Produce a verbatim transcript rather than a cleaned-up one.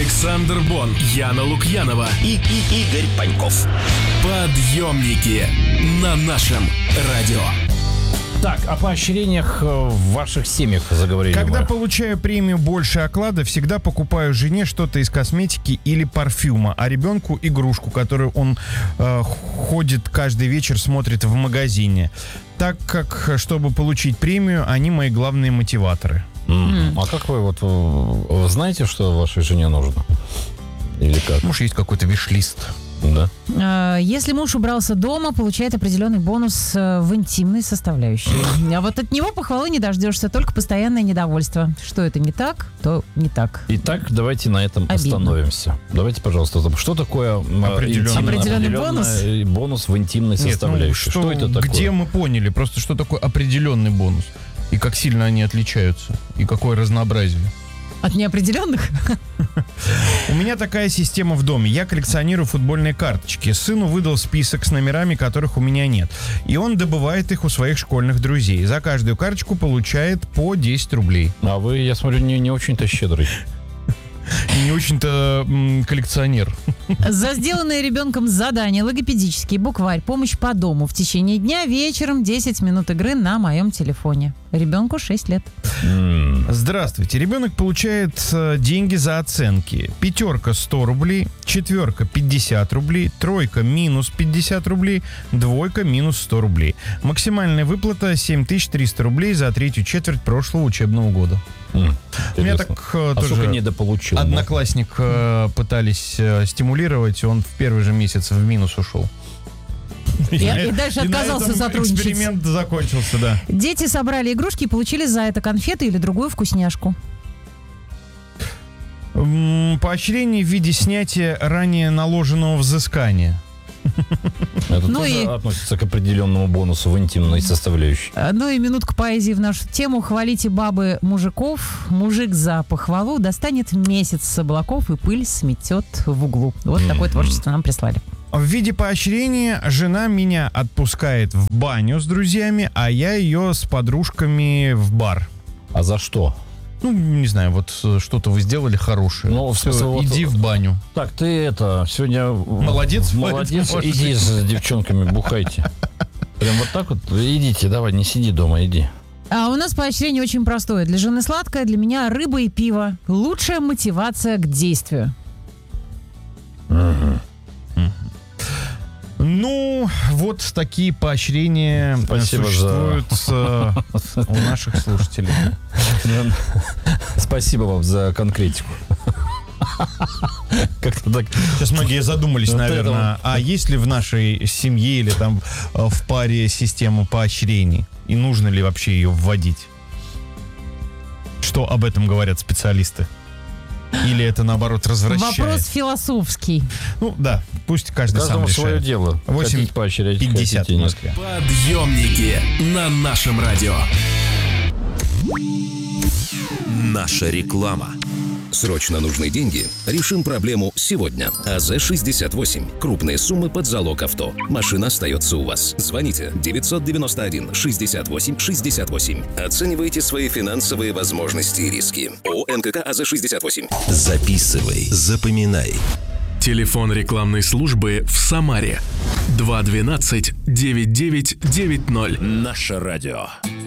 Александр Бон, Яна Лукьянова и, и Игорь Паньков. Подъемники на нашем радио. Так, о поощрениях в ваших семьях заговорили. Когда мы. получаю премию больше оклада, всегда покупаю жене что-то из косметики или парфюма, а ребенку игрушку, которую он э, ходит каждый вечер, смотрит в магазине. Так как, чтобы получить премию, они мои главные мотиваторы. Mm. А как вы вот вы знаете, что вашей жене нужно? Или как? Может, есть какой-то виш-лист. Да. Если муж убрался дома, получает определенный бонус в интимной составляющей. А вот от него похвалы не дождешься, только постоянное недовольство. Что это не так, то не так. Итак, давайте на этом Обидно. остановимся. Давайте, пожалуйста, что такое определенный, интимный, определенный бонус? бонус в интимной Нет, составляющей? ну, что, что это такое? Где мы поняли? Просто что такое определенный бонус? И как сильно они отличаются? И какое разнообразие? От неопределенных? У меня такая система в доме. Я коллекционирую футбольные карточки. Сыну выдал список с номерами, которых у меня нет. И он добывает их у своих школьных друзей. За каждую карточку получает по десять рублей. А вы, я смотрю, не, не очень-то щедрый. И не очень-то м, коллекционер. За сделанное ребенком задание, логопедический букварь, помощь по дому в течение дня, вечером десять минут игры на моем телефоне. Ребенку шесть лет. Здравствуйте. Ребенок получает э, деньги за оценки. Пятерка сто рублей, четверка пятьдесят рублей, тройка минус пятьдесят рублей, двойка минус сто рублей. Максимальная выплата семь тысяч триста рублей за третью четверть прошлого учебного года. Mm, У меня так э, а тоже сколько недополучил? одноклассник э, пытались э, стимулировать, он в первый же месяц в минус ушел. И, и дальше И на отказался этом сотрудничать. Эксперимент закончился, да. Дети собрали игрушки и получили за это конфеты или другую вкусняшку. М, Поощрение в виде снятия ранее наложенного взыскания. Это Ну тоже и- относится к определенному бонусу в интимной составляющей. А, Ну и минутка поэзии в нашу тему. Хвалите бабы мужиков. Мужик за похвалу достанет месяц с облаков и пыль сметет в углу. Вот такое творчество нам прислали. В виде поощрения жена меня отпускает в баню с друзьями, а я ее с подружками в бар. А за что? Ну, не знаю, вот э, что-то вы сделали хорошее. Ну, в Всё, смысле, вот- иди в баню. Так, ты это, сегодня... Молодец, Молодец, поэтому иди с девчонками бухайте. Прям вот так вот, идите, давай, не сиди дома, иди. А у нас поощрение очень простое. Для жены сладкое, для меня рыба и пиво. Лучшая мотивация к действию. Ну, вот такие поощрения э, Спасибо существуют э, у наших слушателей. Спасибо вам за конкретику. Как-то так. Сейчас многие задумались, Вот наверное, это а есть ли в нашей семье или там э, в паре система поощрений? И нужно ли вообще ее вводить? Что об этом говорят специалисты? Или это, наоборот, развращает? Вопрос философский. Ну, да, пусть каждый Каждому сам свое решает. дело. восемь Хотите поощрять, пятьдесят хотите в нет. Москве. Подъемники на нашем радио. Наша реклама. Срочно нужны деньги? Решим проблему сегодня. АЗ шестьдесят восемь. Крупные суммы под залог авто. Машина остается у вас. Звоните девятьсот девяносто один шестьдесят восемь шестьдесят восемь. Оценивайте свои финансовые возможности и риски. ООО НКК АЗ шестьдесят восемь. Записывай, запоминай. Телефон рекламной службы в Самаре. два двенадцать девять девять девять ноль. Наше радио.